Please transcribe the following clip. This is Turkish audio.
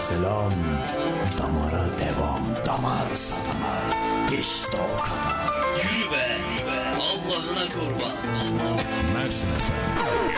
selam. Damara devam. Damarsa damar. İşte o kadar. Yürü be, Allah'ına kurban. Mersin efendim.